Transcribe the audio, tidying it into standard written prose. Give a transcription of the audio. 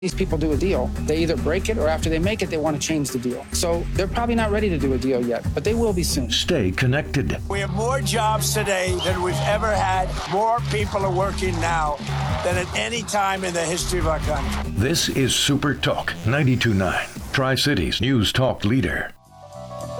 these people do a deal, they either break it or after they make it, they want to change the deal. So they're probably not ready to do a deal yet, but they will be soon. Stay connected. We have more jobs today than we've ever had. More people are working now than at any time in the history of our country. This is Super Talk 92.9, Tri-Cities News Talk leader.